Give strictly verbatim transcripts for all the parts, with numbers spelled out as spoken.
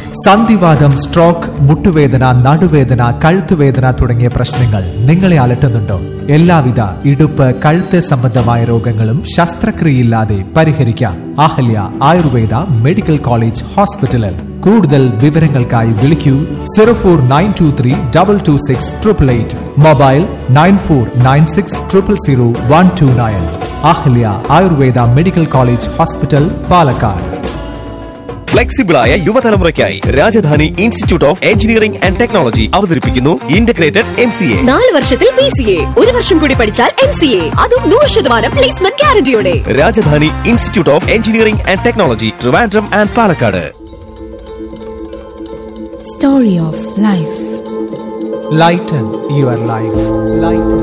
സന്ധിവാതം, stroke, മുട്ടുവേദന, നടുവേദന, കഴുത്തുവേദന തുടങ്ങിയ പ്രശ്നങ്ങൾ നിങ്ങളെ അലട്ടുന്നുണ്ടോ? എല്ലാവിധ ഇടുപ്പ്, കഴുത്ത് സംബന്ധമായ രോഗങ്ങളും ശസ്ത്രക്രിയയില്ലാതെ പരിഹരിക്കാം. അഹല്യ ആയുർവേദ മെഡിക്കൽ കോളേജ് ഹോസ്പിറ്റലിൽ. കൂടുതൽ വിവരങ്ങൾക്കായി വിളിക്കൂ zero four nine to three double two six triple eight. Mobile nine four nine six triple zero one two nine. Ahalya Ayurveda medical college hospital, Palakkad. ഫ്ലെക്സിബിളായ യുവതലമുറയ്ക്കായി Rajdhani institute of engineering and technology അവതരിപ്പിക്കുന്നു ഇന്റഗ്രേറ്റഡ് എം സി എ. നാല് വർഷത്തിൽ P C A, ഒരു വർഷം കൂടി പഠിച്ചാൽ M C A, അതും നൂറ് ശതമാനം placement ഗ്യാരണ്ടിയോടെ. Rajdhani institute of engineering and technology, Trivandrum and Palakkad. Story of life. Lighten your life. Lighten.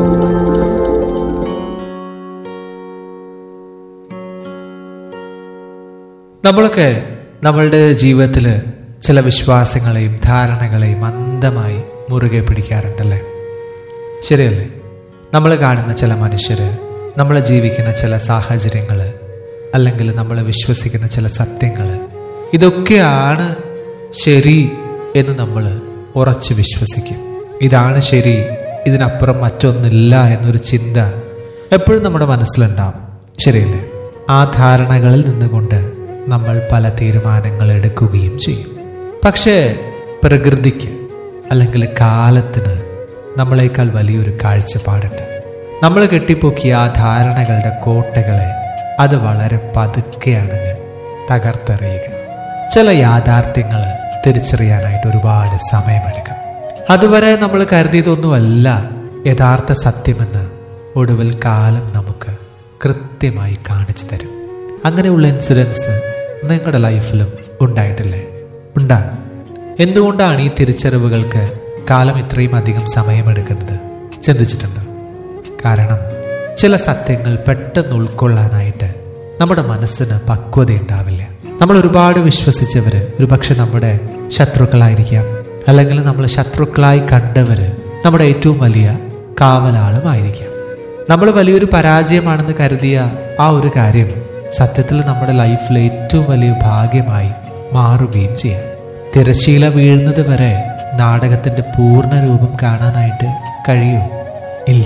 നമ്മളൊക്കെ നമ്മളുടെ ജീവിതത്തിൽ ചില വിശ്വാസങ്ങളെയും ധാരണകളെയും അന്ധമായി മുറുകെ പിടിക്കാറുണ്ടല്ലേ? ശരിയല്ലേ? നമ്മൾ കാണുന്ന ചില മനുഷ്യർ, നമ്മൾ ജീവിക്കുന്ന ചില സാഹചര്യങ്ങൾ, അല്ലെങ്കിൽ നമ്മൾ വിശ്വസിക്കുന്ന ചില സത്യങ്ങൾ, ഇതൊക്കെയാണ് ശരി എന്ന് നമ്മൾ ഉറച്ച് വിശ്വസിക്കും. ഇതാണ് ശരി, ഇതിനപ്പുറം മറ്റൊന്നില്ല എന്നൊരു ചിന്ത എപ്പോഴും നമ്മുടെ മനസ്സിലുണ്ടാവും. ശരിയല്ലേ? ആ ധാരണകളിൽ നിന്നുകൊണ്ട് നമ്മൾ പല തീരുമാനങ്ങൾ എടുക്കുകയും ചെയ്യും. പക്ഷേ പ്രകൃതിക്ക് അല്ലെങ്കിൽ കാലത്തിന് നമ്മളെക്കാൾ വലിയൊരു കാഴ്ചപ്പാടുണ്ട്. നമ്മൾ കെട്ടിപ്പൊക്കിയ ആ ധാരണകളുടെ കോട്ടകളെ അത് വളരെ പതുക്കെയാണ് തകർത്തെറിയുക. ചില യാഥാർത്ഥ്യങ്ങൾ തിരിച്ചറിയാനായിട്ട് ഒരുപാട് സമയമെടുക്കും. അതുവരെ നമ്മൾ കരുതിയതൊന്നുമല്ല യഥാർത്ഥ സത്യമെന്ന് ഒടുവിൽ കാലം നമുക്ക് കൃത്യമായി കാണിച്ചു തരും. അങ്ങനെയുള്ള ഇൻസിഡൻസ് നിങ്ങളുടെ ലൈഫിലും ഉണ്ടായിട്ടില്ലേ? ഉണ്ടാകും. എന്തുകൊണ്ടാണ് ഈ തിരിച്ചറിവുകൾക്ക് കാലം ഇത്രയും അധികം സമയമെടുക്കുന്നത്? ചിന്തിച്ചിട്ടുണ്ടോ? കാരണം ചില സത്യങ്ങൾ പെട്ടെന്ന് ഉൾക്കൊള്ളാനായിട്ട് നമ്മുടെ മനസ്സിന് പക്വതയുണ്ടാവില്ല. നമ്മൾ ഒരുപാട് വിശ്വസിച്ചവര് ഒരുപക്ഷെ നമ്മുടെ ശത്രുക്കളായിരിക്കാം, അല്ലെങ്കിൽ നമ്മൾ ശത്രുക്കളായി കണ്ടവര് നമ്മുടെ ഏറ്റവും വലിയ കാവലാളുമായിരിക്കാം. നമ്മൾ വലിയൊരു പരാജയമാണെന്ന് കരുതിയ ആ ഒരു കാര്യം സത്യത്തിൽ നമ്മുടെ ലൈഫിലെ ഏറ്റവും വലിയ ഭാഗ്യമായി മാറുകയും ചെയ്യാം. തിരശീല വീഴുന്നത് വരെ നാടകത്തിന്റെ പൂർണ്ണ രൂപം കാണാനായിട്ട് കഴിയൂ? ഇല്ല.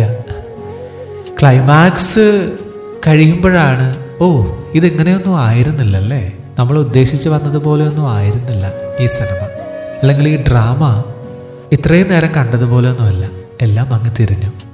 ക്ലൈമാക്സ് കഴിയുമ്പോഴാണ് ഓ ഇതിങ്ങനെയൊന്നും ആയിരുന്നില്ലല്ലേ, നമ്മൾ ഉദ്ദേശിച്ച് വന്നതുപോലെയൊന്നും ആയിരുന്നില്ല ഈ സിനിമ, അല്ലെങ്കിൽ ഈ ഡ്രാമ ഇത്രയും നേരം കണ്ടതുപോലെയൊന്നുമല്ല, എല്ലാം അങ്ങ് തിരിഞ്ഞു.